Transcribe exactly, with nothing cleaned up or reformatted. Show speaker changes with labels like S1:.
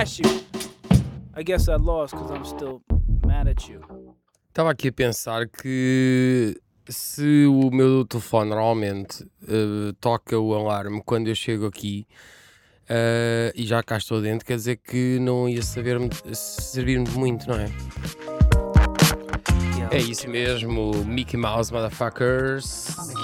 S1: you. I guess I lost because I'm still mad at you.
S2: Estava aqui a pensar que se o meu telefone normalmente eh, toca o alarme quando eu chego aqui eh, e já cá estou dentro, quer dizer que não ia saber servir-me de muito, não é? É isso mesmo, Mickey Mouse Motherfuckers.